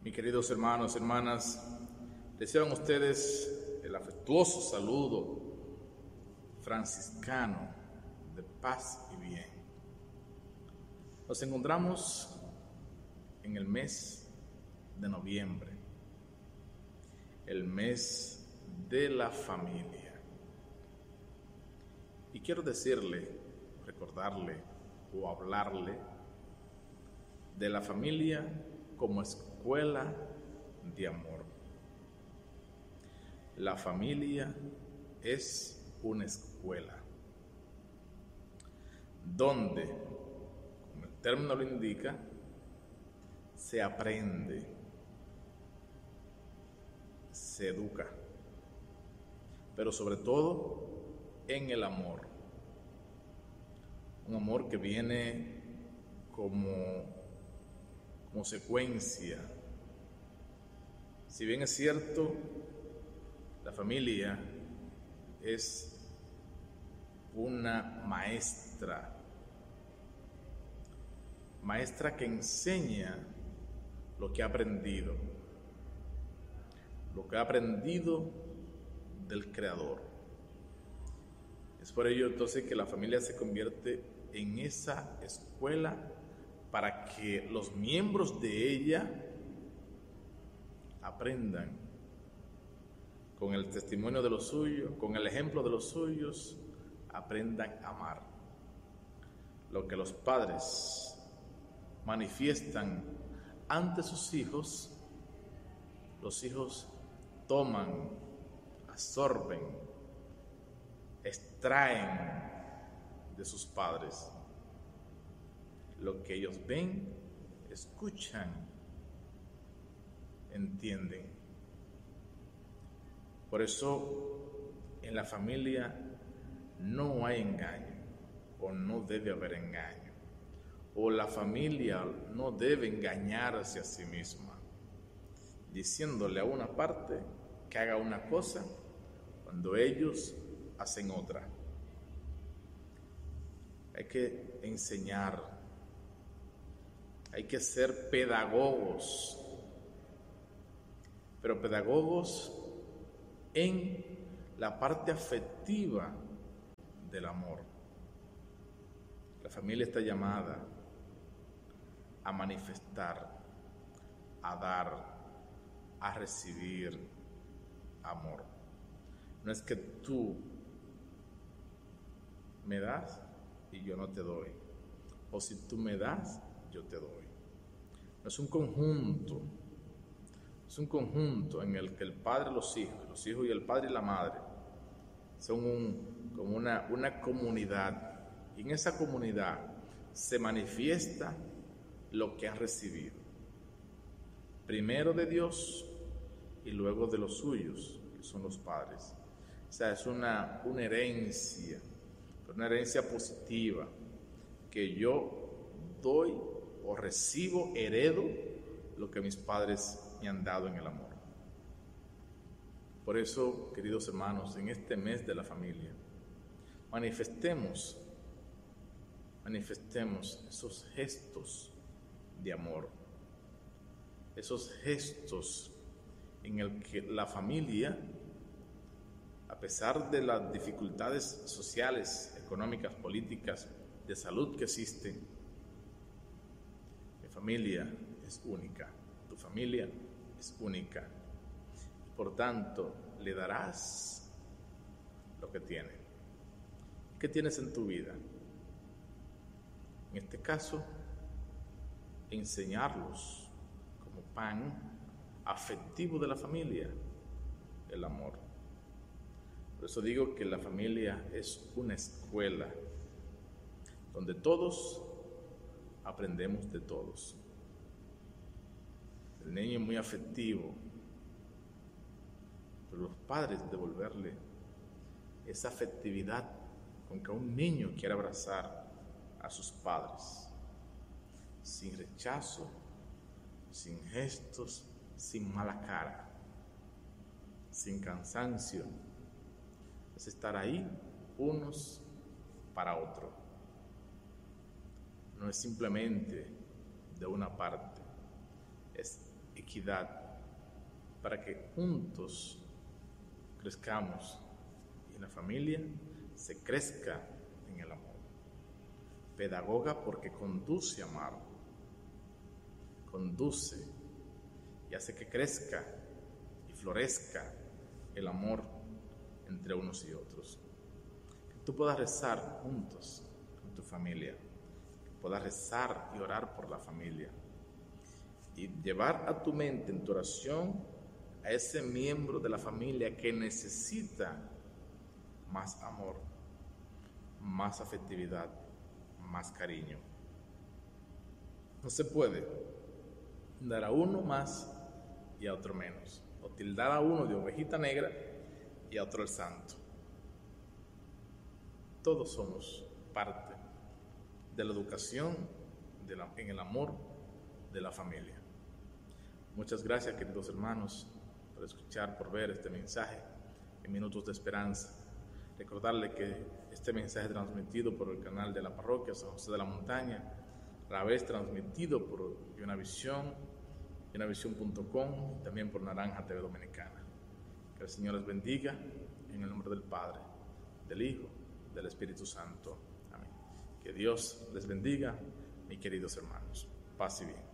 Mis queridos hermanos, hermanas, reciban ustedes el afectuoso saludo franciscano de paz y bien. Nos encontramos en el mes de noviembre, el mes de la familia. Y quiero decirle, recordarle o hablarle de la familia como escuela de amor. La familia es una escuela donde, como el término lo indica, se aprende, se educa, pero sobre todo en el amor. Un amor que viene como secuencia. Si bien es cierto, la familia es una maestra que enseña lo que ha aprendido del Creador. Es por ello entonces que la familia se convierte en esa escuela para que los miembros de ella aprendan con el testimonio de los suyos, con el ejemplo de los suyos, aprendan a amar. Lo que los padres manifiestan ante sus hijos, los hijos toman, absorben, extraen de sus padres. Lo que ellos ven, escuchan, entienden. Por eso en la familia no hay engaño, o no debe haber engaño, o la familia no debe engañarse a sí misma, diciéndole a una parte que haga una cosa cuando ellos hacen otra. Hay que enseñar. Hay que ser pedagogos, pero pedagogos en la parte afectiva del amor. La familia está llamada a manifestar, a dar, a recibir amor. No es que tú me das y yo no te doy, o si tú me das, yo te doy. Es un conjunto en el que el padre y los hijos y el padre y la madre son como una comunidad, y en esa comunidad se manifiesta lo que han recibido, primero de Dios y luego de los suyos, que son los padres. O sea, es una herencia positiva, que yo doy o recibo, heredo lo que mis padres me han dado en el amor. Por eso, queridos hermanos, en este mes de la familia, manifestemos esos gestos de amor, esos gestos en el que la familia, a pesar de las dificultades sociales, económicas, políticas, de salud que existen, mi familia es única, tu familia es única. Por tanto, le darás lo que tiene. ¿Qué tienes en tu vida? En este caso, enseñarlos como pan afectivo de la familia, el amor. Por eso digo que la familia es una escuela donde todos aprendemos de todos. El niño es muy afectivo, pero los padres devolverle esa afectividad con que un niño quiere abrazar a sus padres, sin rechazo, sin gestos, sin mala cara, sin cansancio. Es estar ahí unos para otros. No es simplemente de una parte, es equidad, para que juntos crezcamos y en la familia se crezca en el amor. Pedagoga porque conduce a amar, conduce y hace que crezca y florezca el amor entre unos y otros. Que tú puedas rezar juntos con tu familia, que puedas rezar y orar por la familia y llevar a tu mente en tu oración a ese miembro de la familia que necesita más amor, más afectividad, más cariño. No se puede dar a uno más y a otro menos, o tildar a uno de ovejita negra y a otro el santo. Todos somos parte de la educación en el amor de la familia. Muchas gracias, queridos hermanos, por escuchar, por ver este mensaje en Minutos de Esperanza. Recordarle que este mensaje es transmitido por el canal de la parroquia San José de la Montaña, a la vez transmitido por Unavisión, unavision.com, y también por Naranja TV Dominicana. Que el Señor les bendiga, en el nombre del Padre, del Hijo, del Espíritu Santo. Amén. Que Dios les bendiga, mis queridos hermanos. Paz y bien.